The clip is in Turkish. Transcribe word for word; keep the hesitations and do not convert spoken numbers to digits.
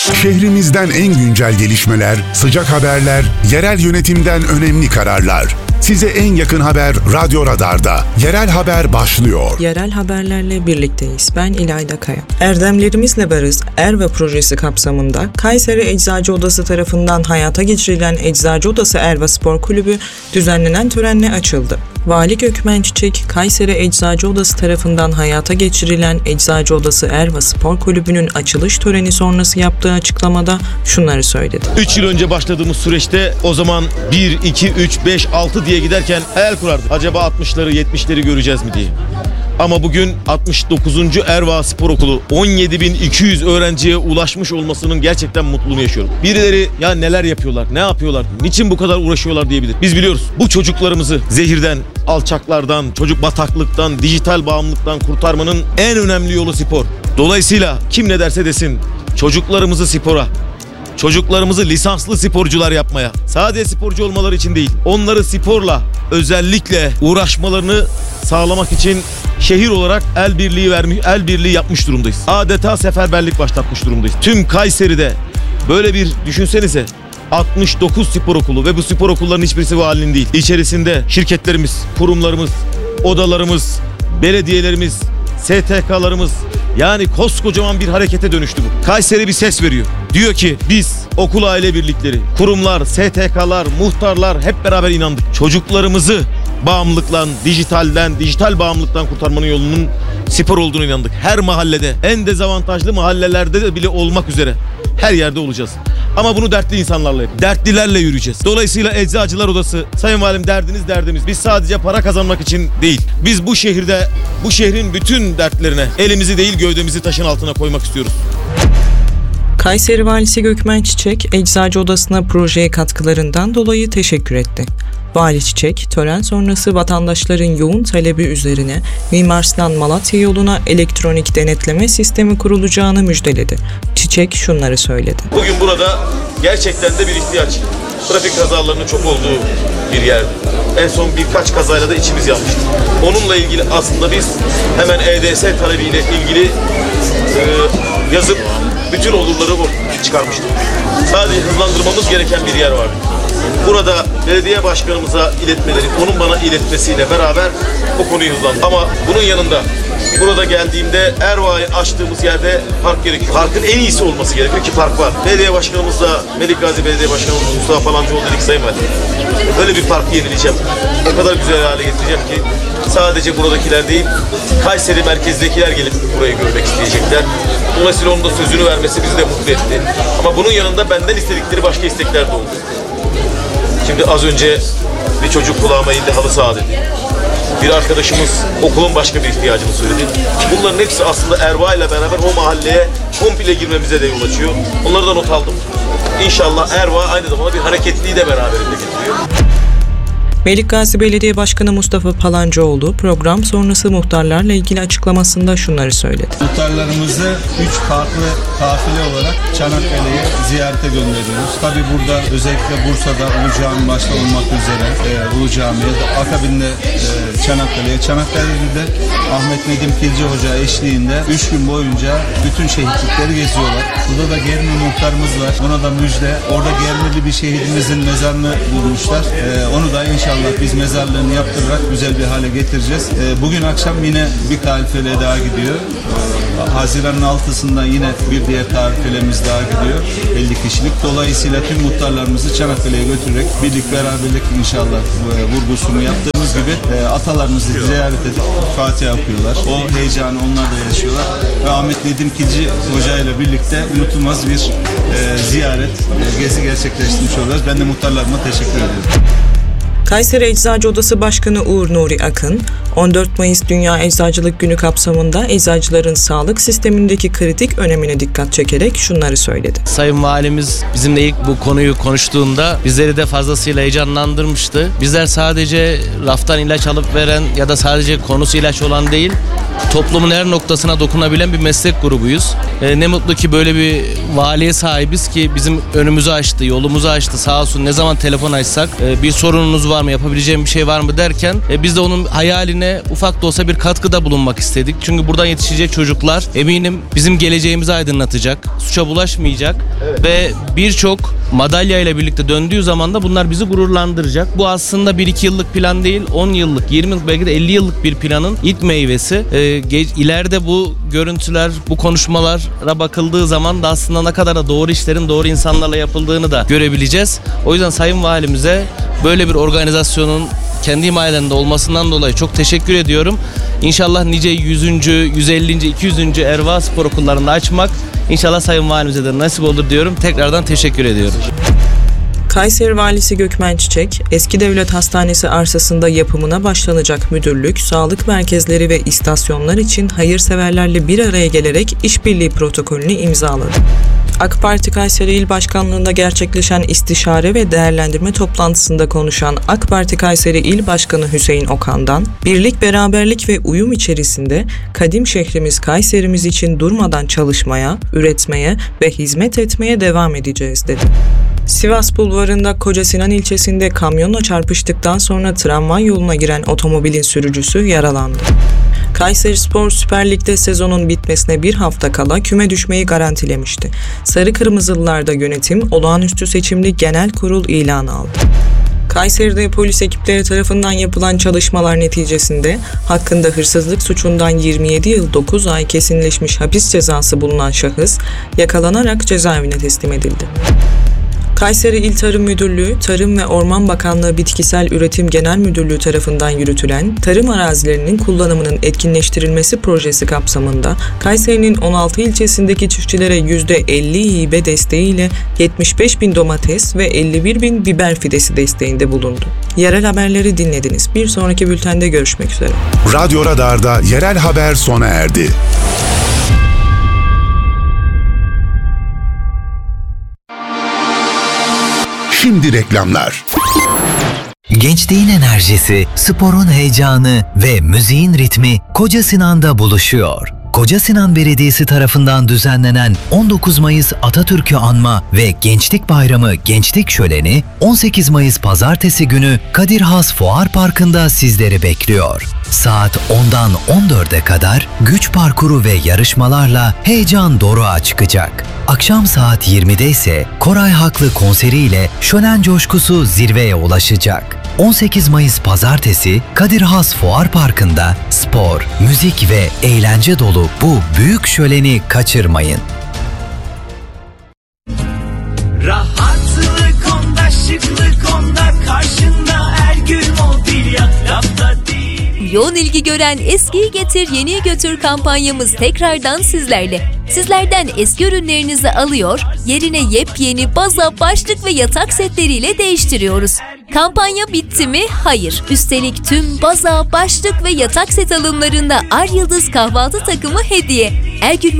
Şehrimizden en güncel gelişmeler, sıcak haberler, yerel yönetimden önemli kararlar. Size en yakın haber Radyo Radar'da. Yerel haber başlıyor. Yerel haberlerle birlikteyiz. Ben İlayda Kaya. Erdemlerimizle varız Erva projesi kapsamında Kayseri Eczacı Odası tarafından hayata geçirilen Eczacı Odası Erva Spor Kulübü düzenlenen törenle açıldı. Vali Gökmen Çiçek, Kayseri Eczacı Odası tarafından hayata geçirilen Eczacı Odası Erva Spor Kulübü'nün açılış töreni sonrası yaptığı açıklamada şunları söyledi. üç yıl önce başladığımız süreçte o zaman bir, iki, üç, beş, altı diye giderken hayal kurardık. Acaba altmışları, yetmişleri göreceğiz mi diye. Ama bugün altmış dokuzuncu Erva Spor Okulu on yedi bin iki yüz öğrenciye ulaşmış olmasının gerçekten mutluluğunu yaşıyorum. Birileri ya neler yapıyorlar, ne yapıyorlar, niçin bu kadar uğraşıyorlar diyebilir. Biz biliyoruz bu çocuklarımızı zehirden, alçaklardan, çocuk bataklıktan, dijital bağımlılıktan kurtarmanın en önemli yolu spor. Dolayısıyla kim ne derse desin çocuklarımızı spora, çocuklarımızı lisanslı sporcular yapmaya, sadece sporcu olmaları için değil, onları sporla özellikle uğraşmalarını sağlamak için şehir olarak el birliği vermiş, el birliği yapmış durumdayız. Adeta seferberlik başlatmış durumdayız. Tüm Kayseri'de böyle bir düşünsenize altmış dokuz spor okulu ve bu spor okullarının hiçbirisi valinin değil. İçerisinde şirketlerimiz, kurumlarımız, odalarımız, belediyelerimiz, S T K'larımız, yani koskocaman bir harekete dönüştü bu. Kayseri bir ses veriyor. Diyor ki biz okul aile birlikleri, kurumlar, S T K'lar, muhtarlar hep beraber inandık. Çocuklarımızı bağımlılıktan, dijitalden, dijital bağımlılıktan kurtarmanın yolunun spor olduğunu inandık. Her mahallede, en dezavantajlı mahallelerde de bile olmak üzere her yerde olacağız. Ama bunu dertli insanlarla yapıyoruz. Dertlilerle yürüyeceğiz. Dolayısıyla Eczacılar Odası, Sayın Valim derdiniz derdimiz. Biz sadece para kazanmak için değil. Biz bu şehirde, bu şehrin bütün dertlerine elimizi değil gövdemizi taşın altına koymak istiyoruz. Kayseri Valisi Gökmen Çiçek, Eczacı Odası'na projeye katkılarından dolayı teşekkür etti. Vali Çiçek, tören sonrası vatandaşların yoğun talebi üzerine Mimar Sinan Malatya yoluna elektronik denetleme sistemi kurulacağını müjdeledi. Çiçek şunları söyledi. Bugün burada gerçekten de bir ihtiyaç. Trafik kazalarının çok olduğu bir yer. En son birkaç kazayla da içimiz yanmıştı. Onunla ilgili aslında biz hemen E D S talebiyle ilgili e, yazıp bütün olurları çıkarmıştık. Sadece hızlandırmamız gereken bir yer vardı. Burada belediye başkanımıza iletmeleri, onun bana iletmesiyle beraber bu konuyu hızlandı. Ama bunun yanında burada geldiğimde Erva'yı açtığımız yerde park gerekiyor. Parkın en iyisi olması gerekiyor ki park var. Belediye başkanımızla, Melik Gazi Belediye Başkanımız Mustafa Palancıoğlu dedik Sayın Valim. Böyle bir parkı yenileyeceğim. O kadar güzel hale getireceğim ki sadece buradakiler değil, Kayseri merkezdekiler gelip burayı görmek isteyecekler. Dolayısıyla onun da sözünü vermesi bizi de mutlu etti. Ama bunun yanında benden istedikleri başka istekler de oldu. Şimdi az önce bir çocuk kulağıma indi halı saha dedi. Bir arkadaşımız okulun başka bir ihtiyacını söyledi. Bunların hepsi aslında Erva ile beraber o mahalleye komple girmemize de yol açıyor. Onları da not aldım. İnşallah Erva aynı zamanda bir hareketliği de beraberinde getiriyor. Melik Gazi Belediye Başkanı Mustafa Palancıoğlu program sonrası muhtarlarla ilgili açıklamasında şunları söyledi. Muhtarlarımızı üç farklı kafile olarak Çanakkale'ye ziyarete gönderiyoruz. Tabii burada özellikle Bursa'da Ulu Cami başta olmak üzere e, Ulu Cami'ye, akabinde e, Çanakkale'ye. Çanakkale'de de Ahmet Nedim Kilci Hoca eşliğinde üç gün boyunca bütün şehitlikleri geziyorlar. Burada da Germi muhtarımız var. Ona da müjde. Orada Germili bir şehidimizin mezarını bulmuşlar. E, onu da inşallah İnşallah biz mezarlığını yaptırarak güzel bir hale getireceğiz. Ee, bugün akşam yine bir tarifele daha gidiyor. Ee, Haziran'ın altısında yine bir diğer tarifilemiz daha gidiyor. elli kişilik. Dolayısıyla tüm muhtarlarımızı Çanakkale'ye götürerek birlik beraberlik inşallah e, vurgusunu yaptığımız gibi e, atalarımızı ziyaret edip Fatiha okuyorlar. O heyecanı onlar da yaşıyorlar. Ve Ahmet Nedim Kilci Hoca ile birlikte unutulmaz bir e, ziyaret, e, gezi gerçekleştirmiş oluyoruz. Ben de muhtarlarıma teşekkür ediyorum. Kayseri Eczacı Odası Başkanı Uğur Nuri Akın, on dört Mayıs Dünya Eczacılık Günü kapsamında eczacıların sağlık sistemindeki kritik önemine dikkat çekerek şunları söyledi. Sayın Valimiz bizimle ilk bu konuyu konuştuğunda bizleri de fazlasıyla heyecanlandırmıştı. Bizler sadece raftan ilaç alıp veren ya da sadece konusu ilaç olan değil, toplumun her noktasına dokunabilen bir meslek grubuyuz. E, ne mutlu ki böyle bir valiye sahibiz ki bizim önümüzü açtı, yolumuzu açtı. Sağ olsun ne zaman telefon açsak e, bir sorununuz var var mı, yapabileceğim bir şey var mı derken e, biz de onun hayaline ufak da olsa bir katkıda bulunmak istedik. Çünkü buradan yetişecek çocuklar eminim bizim geleceğimizi aydınlatacak, suça bulaşmayacak evet. ve birçok madalya ile birlikte döndüğü zaman da bunlar bizi gururlandıracak. Bu aslında bir iki yıllık plan değil, on yıllık, yirmi yıllık, belki de elli yıllık bir planın ilk meyvesi. Ee, ge- ileride bu görüntüler, bu konuşmalara bakıldığı zaman da aslında ne kadar da doğru işlerin doğru insanlarla yapıldığını da görebileceğiz. O yüzden Sayın Valimize böyle bir organizasyonun kendi himayelerinde olmasından dolayı çok teşekkür ediyorum. İnşallah nice yüzüncü, yüz ellinci, iki yüzüncü Erva Spor Okullarında açmak İnşallah Sayın Valimize de nasip olur diyorum. Tekrardan teşekkür ediyorum. Kayseri Valisi Gökmen Çiçek, Eski Devlet Hastanesi arsasında yapımına başlanacak müdürlük, sağlık merkezleri ve istasyonlar için hayırseverlerle bir araya gelerek işbirliği protokolünü imzaladı. AK Parti Kayseri İl Başkanlığı'nda gerçekleşen istişare ve değerlendirme toplantısında konuşan AK Parti Kayseri İl Başkanı Hüseyin Okan'dan, birlik, beraberlik ve uyum içerisinde kadim şehrimiz Kayserimiz için durmadan çalışmaya, üretmeye ve hizmet etmeye devam edeceğiz dedi. Sivas Bulvarı'nda Kocasinan ilçesinde kamyonla çarpıştıktan sonra tramvay yoluna giren otomobilin sürücüsü yaralandı. Kayserispor Süper Lig'de sezonun bitmesine bir hafta kala küme düşmeyi garantilemişti. Sarı Kırmızılılarda yönetim olağanüstü seçimli genel kurul ilanı aldı. Kayseri'de polis ekipleri tarafından yapılan çalışmalar neticesinde hakkında hırsızlık suçundan yirmi yedi yıl dokuz ay kesinleşmiş hapis cezası bulunan şahıs yakalanarak cezaevine teslim edildi. Kayseri İl Tarım Müdürlüğü, Tarım ve Orman Bakanlığı Bitkisel Üretim Genel Müdürlüğü tarafından yürütülen tarım arazilerinin kullanımının etkinleştirilmesi projesi kapsamında Kayseri'nin on altı ilçesindeki çiftçilere yüzde elli hibe desteğiyle yetmiş beş bin domates ve elli bir bin biber fidesi desteğinde bulundu. Yerel haberleri dinlediniz. Bir sonraki bültende görüşmek üzere. Radyo Radar'da yerel haber sona erdi. Şimdi reklamlar. Gençliğin enerjisi, sporun heyecanı ve müziğin ritmi Kocasinan'da buluşuyor. Kocasinan Belediyesi tarafından düzenlenen on dokuz Mayıs Atatürk'ü anma ve Gençlik Bayramı Gençlik Şöleni on sekiz Mayıs Pazartesi günü Kadir Has Fuar Parkı'nda sizleri bekliyor. Saat ondan on dörde kadar güç parkuru ve yarışmalarla heyecan doruğa çıkacak. Akşam saat yirmide ise Koray Haklı konseriyle şölen coşkusu zirveye ulaşacak. on sekiz Mayıs Pazartesi Kadir Has Fuar Parkı'nda spor, müzik ve eğlence dolu bu büyük şöleni kaçırmayın. Rahatlık onda, şıklık onda, karşında Ergül Mobilya, lafta değil. Yoğun ilgi gören Eskiyi Getir Yeniyi Götür kampanyamız tekrardan sizlerle. Sizlerden eski ürünlerinizi alıyor, yerine yepyeni baza, başlık ve yatak setleriyle değiştiriyoruz. Kampanya bitti mi? Hayır. Üstelik tüm baza, başlık ve yatak set alımlarında Ar Yıldız kahvaltı takımı hediye. Ergül